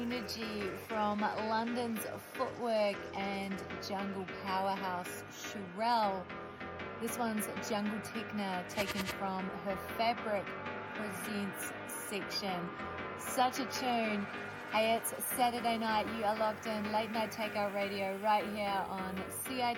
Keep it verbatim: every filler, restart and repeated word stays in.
energy from London's footwork and jungle powerhouse Shirelle. This one's Jungle Techno, taken from her Fabric Presents section. Such a tune. Hey, it's Saturday night. You are locked in Late Night Takeout Radio right here on C I